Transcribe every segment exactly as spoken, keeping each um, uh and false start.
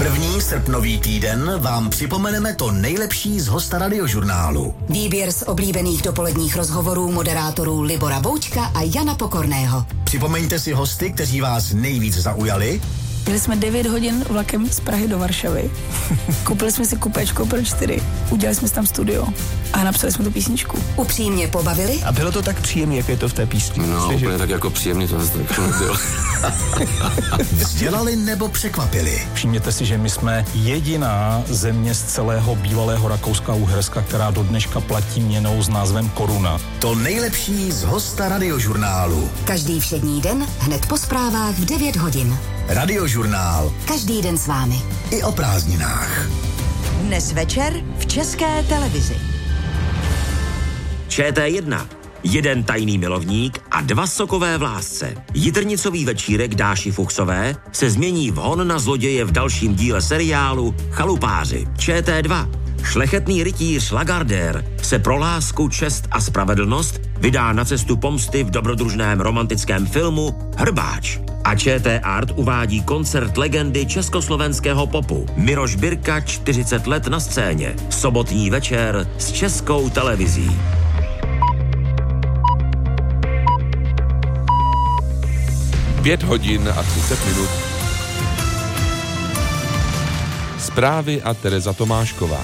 První srpnový týden vám připomeneme to nejlepší z hosta Radiožurnálu. Výběr z oblíbených dopoledních rozhovorů moderátorů Libora Boučka a Jana Pokorného. Připomeňte si hosty, kteří vás nejvíc zaujali. Jeli jsme devět hodin vlakem z Prahy do Varšavy. Koupili jsme si kupečko pro čtyři. Udělali jsme si tam studio a napsali jsme tu písničku. Upřímně pobavili. A bylo to tak příjemné, jak je to v té písni? No, Slyži? Úplně tak jako příjemný to zase tak nebylo. Vzdělali nebo překvapili. Všimněte si, že my jsme jediná země z celého bývalého Rakouska a Uherska, která do dneška platí měnou s názvem koruna. To nejlepší z hosta Radiožurnálu. Každý všední den hned po zprávách v devět hodin. Radiožurnál. Každý den s vámi. I o prázdninách. Dnes večer v České televizi. Č T jedna. Jeden tajný milovník a dva sokové vlásce. Jitrnicový večírek Dáši Fuchsové se změní v hon na zloděje v dalším díle seriálu Chalupáři. Č T dva. Šlechetný rytíř Lagardère se pro lásku, čest a spravedlnost vydá na cestu pomsty v dobrodružném romantickém filmu Hrbáč. A Č T Art uvádí koncert legendy československého popu Miroš Birka čtyřicet let na scéně. Sobotní večer s Českou televizí. Pět hodin a třicet minut. Zprávy a Tereza Tomášková.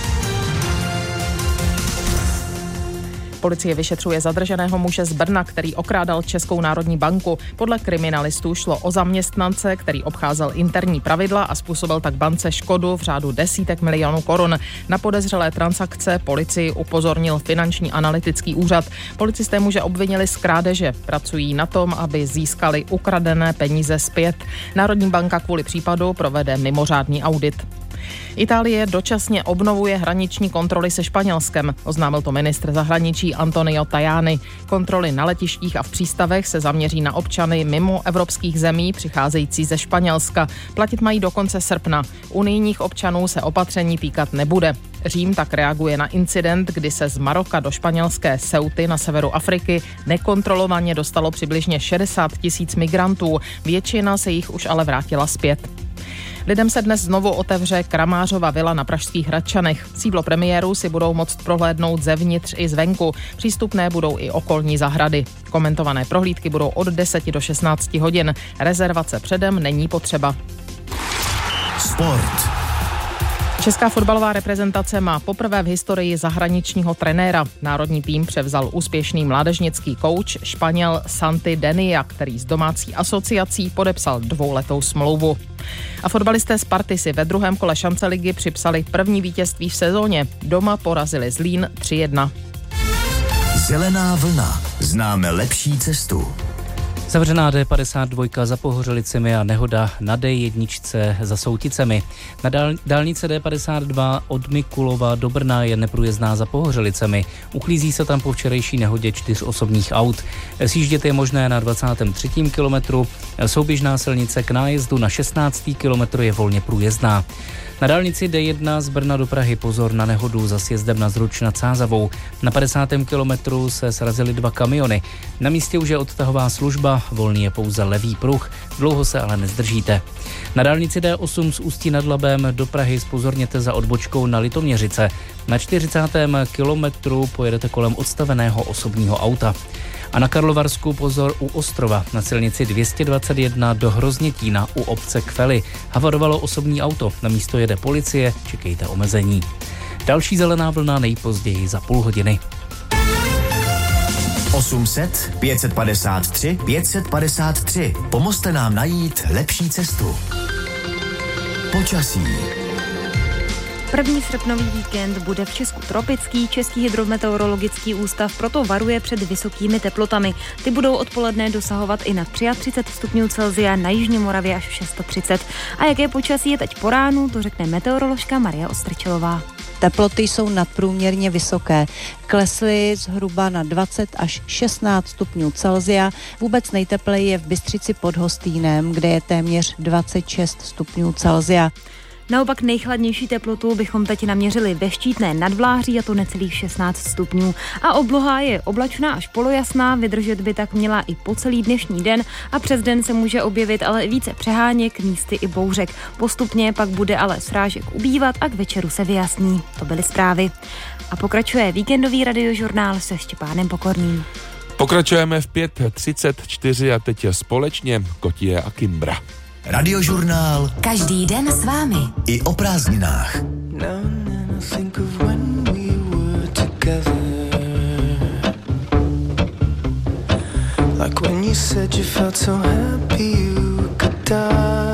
Policie vyšetřuje zadrženého muže z Brna, který okrádal Českou národní banku. Podle kriminalistů šlo o zaměstnance, který obcházel interní pravidla a způsobil tak bance škodu v řádu desítek milionů korun. Na podezřelé transakce policii upozornil Finanční analytický úřad. Policisté muže obvinili z krádeže. Pracují na tom, aby získali ukradené peníze zpět. Národní banka kvůli případu provede mimořádný audit. Itálie dočasně obnovuje hraniční kontroly se Španělskem, oznámil to ministr zahraničí Antonio Tajani. Kontroly na letištích a v přístavech se zaměří na občany mimo evropských zemí přicházející ze Španělska. Platit mají do konce srpna. Unijních občanů se opatření týkat nebude. Řím tak reaguje na incident, kdy se z Maroka do španělské Ceuty na severu Afriky nekontrolovaně dostalo přibližně šedesát tisíc migrantů. Většina se jich už ale vrátila zpět. Lidem se dnes znovu otevře Kramářova vila na pražských Hradčanech. Sídlo premiérů si budou moct prohlédnout zevnitř i zvenku. Přístupné budou i okolní zahrady. Komentované prohlídky budou od deseti do šestnácti hodin. Rezervace předem není potřeba. Sport. Česká fotbalová reprezentace má poprvé v historii zahraničního trenéra. Národní tým převzal úspěšný mládežnický kouč Španěl Santi Denia, který s domácí asociací podepsal dvouletou smlouvu. A fotbalisté Sparty si ve druhém kole šance ligy připsali první vítězství v sezóně. Doma porazili Zlín tři jedna. Zelená vlna. Známe lepší cestu. Zavřená D padesát dva za Pohořelicemi a nehoda na D jedna za Souticemi. Na dál, dálnice D padesát dva od Mikulova do Brna je neprůjezdná za Pohořelicemi. Uklízí se tam po včerejší nehodě čtyř osobních aut. Sjíždět je možné na dvacátém třetím kilometru. Souběžná silnice k nájezdu na šestnáctém kilometru je volně průjezdná. Na dálnici D jedna z Brna do Prahy pozor na nehodu za sjezdem na Zruč nad Sázavou. Na padesátém kilometru se srazily dva kamiony. Na místě už je odtahová služba, volný je pouze levý pruh, dlouho se ale nezdržíte. Na dálnici D osm z Ústí nad Labem do Prahy zpozorněte za odbočkou na Litoměřice. Na čtyřicátém kilometru pojedete kolem odstaveného osobního auta. A na Karlovarsku pozor u Ostrova na silnici dvě stě dvacet jedna do Hroznětína u obce Kvely. Havarovalo osobní auto, na místo jede policie, čekejte omezení. Další zelená vlna nejpozději za půl hodiny. osm set, pět set padesát tři, pět set padesát tři. Pomozte nám najít lepší cestu. Počasí. První srpnový víkend bude v Česku tropický. Český hydrometeorologický ústav proto varuje před vysokými teplotami. Ty budou odpoledne dosahovat i na třicet tři stupňů Celsia, na jižní Moravě až třicet šest. A jaké počasí je teď po ránu, to řekne meteoroložka Marie Ostrčelová. Teploty jsou nadprůměrně vysoké. Klesly zhruba na dvacet až šestnáct stupňů Celsia. Vůbec nejtepleji je v Bystřici pod Hostýnem, kde je téměř dvacet šest stupňů Celsia. Naopak nejchladnější teplotu bychom teď naměřili ve Štítné nad Vláří, a to necelých šestnáct stupňů. A obloha je oblačná až polojasná, vydržet by tak měla i po celý dnešní den a přes den se může objevit ale více přeháněk, místy i bouřek. Postupně pak bude ale srážek ubývat a k večeru se vyjasní. To byly zprávy. A pokračuje víkendový radiožurnál se Štěpánem Pokorným. Pokračujeme v pět třicet čtyři a teď je společně Kotie a Kimbra. Radiožurnál. Každý den s vámi. I o prázdninách. Like when you said you felt so happy you could die.